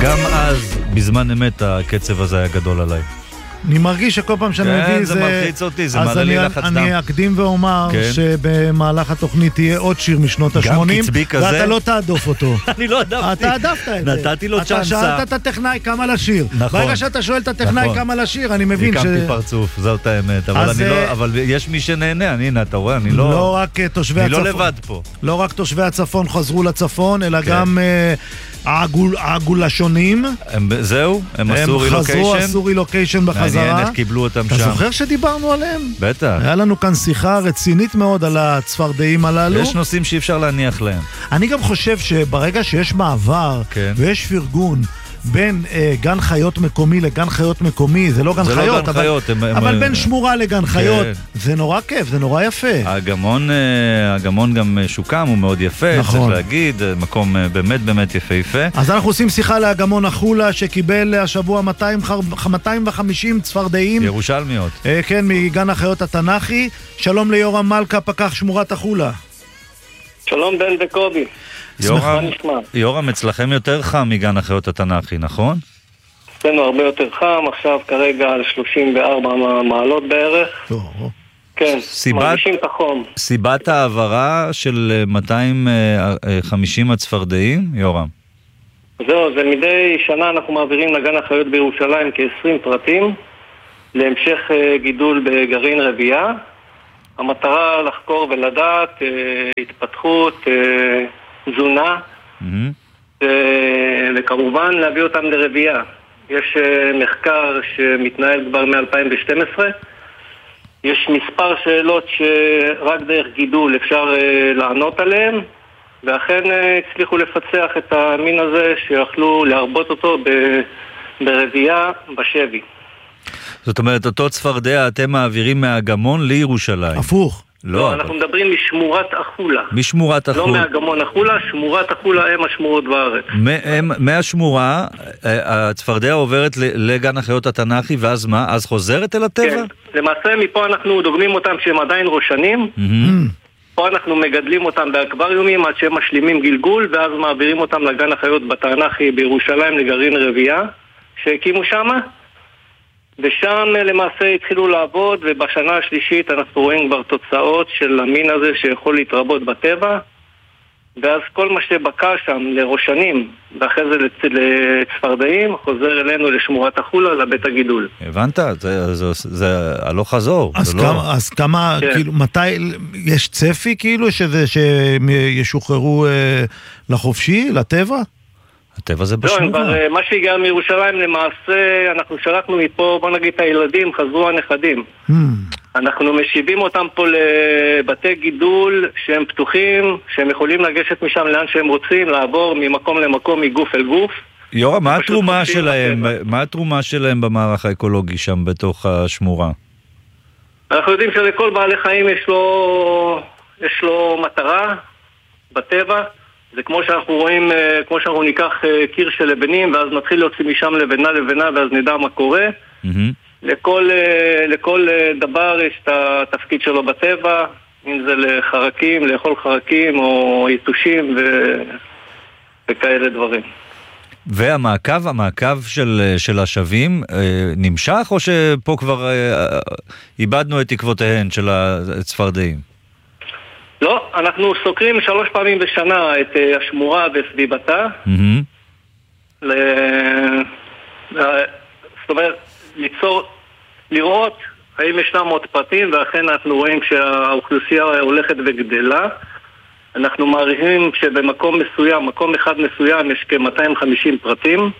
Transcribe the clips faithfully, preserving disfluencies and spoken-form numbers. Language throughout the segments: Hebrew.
גם אז, בזמן אמת, הקצב הזה היה גדול עליי. אני מרגיש שכל פעם שאני מביא כן, זה... זה מלחיץ אותי, זה מעלה לי לחץ דם. אז אני אקדים ואומר כן. שבמהלך התוכנית תהיה עוד שיר משנות ה-שמונים, קצבי כזה? ואתה לא תעדוף אותו. אני לא עדפתי. אתה עדפת את זה. נתתי לו צ'אנסה. אתה שאלת את הטכנאי כמה לשיר. נכון. ברגע שאתה שואל את הטכנאי נכון. כמה לשיר, אני מבין ש... הקמתי פרצוף, זאת האמת. אבל, אז, אני אה, לא, אבל יש מי שנהנה, אני, הנה, אתה רואה, אני לא... לא רק אה, תושבי אני הצפון. לא לבד פה. לא רק תושבי הצפון חזרו לצפון, אלא כן. גם אה, העגול- העגולשונים. הם, זהו, הם עשו הם חזרו, רילוקיישן. עשו רילוקיישן בחזרה. מעניין איך קיבלו אותם אתה שם. זוכר שדיברנו עליהם? בטח. היה לנו כאן שיחה רצינית מאוד על הצפרדעים הללו. יש נושאים שאי אפשר להניח להם. אני גם חושב שברגע שיש מעבר כן. ויש פרגון בין אה, גן חיות מקומי לגן חיות מקומי, זה לא גן זה לא חיות, גן אבל, חיות, הם- אבל הם- בין שמורה לגן חיות, כן. זה נורא כיף, זה נורא יפה. הגמון, אה, הגמון גם שוקם, הוא מאוד יפה, נכון. צריך להגיד, אה, מקום אה, באמת באמת יפה יפה. אז אנחנו עושים שיחה לאגמון החולה שקיבל השבוע מאתיים וחמישים צפרדעים. ירושלמיות. אה, כן, מגן החיות התנ"כי. שלום ליורם מלכה, פקח שמורת החולה. שלום בן וקובי. יורם, מה נשמע? יורם, אצלכם יותר חם מגן החיות התנ"כי, נכון? אצלנו הרבה יותר חם, עכשיו כרגע על שלושים וארבע מעלות בערך. טוב. כן, סיבת- מרגישים את החום. סיבת העברה של אה, מאתיים וחמישים הצפרדעים, יורם? זהו, זה מדי שנה אנחנו מעבירים לגן החיות בירושלים כ-עשרים פרטים להמשך אה, גידול בגרעין רבייה. המטרה לחקור ולדעת אה, התפתחות, אה, תזונה, מהמם. אה, וכמובן להביא אותם לרבייה. יש אה, מחקר שמתנהל כבר מ-אלפיים ושתים עשרה. יש מספר שאלות שרק דרך גידול אפשר אה, לענות עליהן, ואכן אה, הצליחו לפצח את המין הזה שיכלו להרבות אותו ב- ברבייה בשבי. זאת אומרת, אותו צפרדע אתם מעבירים מהגמון לירושלים. הפוך. לא, לא, אבל- אנחנו מדברים משמורת החולה. משמורת לא החולה. מהגמון החולה, שמורת החולה הם השמורות בארץ. מהם- מהשמורה, אה, הצפרדע עוברת ל- לגן החיות התנ"כי, ואז מה? אז חוזרת אל הטבע? כן, למעשה מפה אנחנו דוגמים אותם שהם עדיין ראשנים. מהמם. פה אנחנו מגדלים אותם באקווריומים עד שהם משלימים גלגול, ואז מעבירים אותם לגן החיות בתנ"כי בירושלים לגרעין רבייה שהקימו שם, ושם למעשה התחילו לעבוד, ובשנה השלישית אנחנו רואים כבר תוצאות של המין הזה שיכול להתרבות בטבע, ואז כל מה שבקע שם לראשנים ואחרי זה לצ- לצפרדעים חוזר אלינו לשמורת החולה לבית הגידול. הבנת? זה, זה, זה הלוך חזור. אז זה לא... כמה, אז כמה, כן. כאילו, מתי, יש צפי כאילו שזה, שהם ישוחררו אה, לחופשי, לטבע? הטבע זה לא, הם כבר, בשמורה. אה, מה שהגיע מירושלים למעשה, אנחנו שלחנו מפה, בוא נגיד את הילדים, חזרו הנכדים. Hmm. אנחנו משיבים אותם פה לבתי גידול שהם פתוחים, שהם יכולים לגשת משם לאן שהם רוצים, לעבור ממקום למקום, מגוף אל גוף. יורם, מה פשוט התרומה חופשי שלהם, לטבע. מה התרומה שלהם במערך האקולוגי שם בתוך השמורה? אנחנו יודעים שלכל בעלי חיים יש לו, יש לו מטרה בטבע. זה כמו שאנחנו רואים, אה, כמו שאנחנו ניקח אה, קיר של לבנים, ואז נתחיל להוציא משם לבנה לבנה, ואז נדע מה קורה. מהמם. לכל, אה, לכל אה, דבר יש את התפקיד שלו בטבע, אם זה לחרקים, לאכול חרקים או יתושים ו... וכאלה דברים. והמעקב, המעקב של, של השבים אה, נמשך, או שפה כבר אה, איבדנו את תקוותיהן של הצפרדעים? לא, אנחנו סוקרים שלוש פעמים בשנה את אה, השמורה וסביבתה. מהמם. ל... ל... זאת אומרת, ליצור, לראות האם ישנם עוד פרטים, ואכן אנחנו רואים שהאוכלוסייה הולכת וגדלה. אנחנו מעריכים שבמקום מסוים, מקום אחד מסוים, יש כ-מאתיים וחמישים פרטים.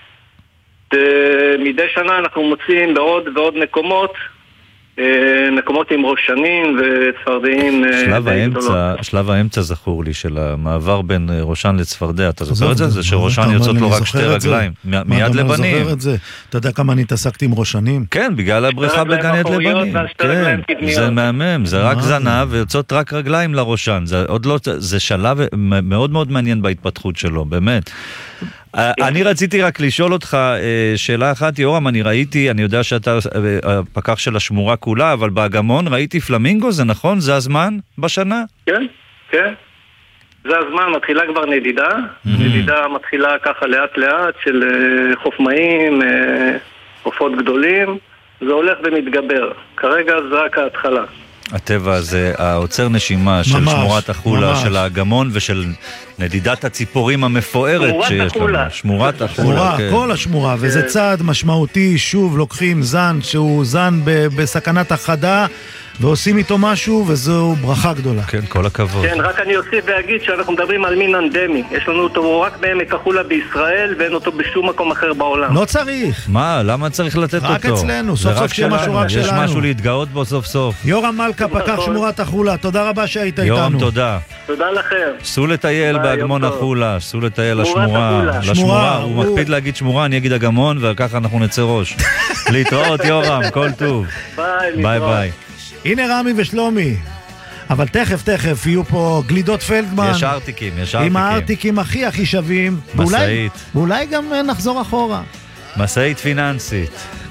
ומדי שנה אנחנו מוצאים בעוד ועוד מקומות, מקומות עם ראשנים וצפרדעים. שלב האמצע, שלב האמצע זכור לי של המעבר בין ראשן לצפרדע, אתה זוכר את זה? זה שראשן יוצאות לו רק שתי רגליים, מיד לבנים. אתה יודע כמה אני התעסקתי עם ראשנים? כן, בגלל הבריכה בגן יד לבנים. כן, זה מהמם, זה רק זנב ויוצאות רק רגליים לראשן. זה עוד לא, זה שלב מאוד מאוד מעניין בהתפתחות שלו, באמת. אני רציתי רק לשאול אותך שאלה אחת, יורם, אני ראיתי, אני יודע שאתה הפקח של השמורה כולה, אבל באגמון ראיתי פלמינגו, זה נכון? זה הזמן בשנה? כן, כן. זה הזמן, מתחילה כבר נדידה, נדידה מתחילה ככה לאט לאט של חופמאים, חופות גדולים, זה הולך ומתגבר. כרגע זה רק ההתחלה. הטבע הזה, העוצר נשימה של ממש, שמורת החולה, ממש. של האגמון ושל נדידת הציפורים המפוארת שיש לנו. שמורת החולה. כן. כל השמורה, כן. וזה צעד משמעותי, שוב לוקחים זן שהוא זן בסכנת החדה, ועושים איתו משהו, וזו ברכה גדולה. כן, כל הכבוד. כן, רק אני אוסיף ואגיד שאנחנו מדברים על מין אנדמי. יש לנו אותו רק בעמק החולה בישראל, ואין אותו בשום מקום אחר בעולם. לא צריך. מה? למה צריך לתת רק אותו? רק אצלנו, סוף סוף שיהיה משהו רק שלנו. יש משהו להתגאות בו סוף סוף. יורם מלכה, פקח שמורת החולה, תודה רבה שהיית איתנו. יורם, תודה. תודה לכם. סעו לטייל באגמון החולה, סעו לטייל לשמורה. לשמורה, הוא מקפיד להגיד שמורה, אני אגיד אגמון, וככה אנחנו נצא ראש. להתראות, יורם, כל טוב. ביי ביי. הנה רמי ושלומי, אבל תכף תכף יהיו פה גלידות פלדמן. יש ארטיקים, יש ארטיקים. עם הארטיקים הכי הכי שווים. מסעית. ואולי גם נחזור אחורה. מסעית פיננסית.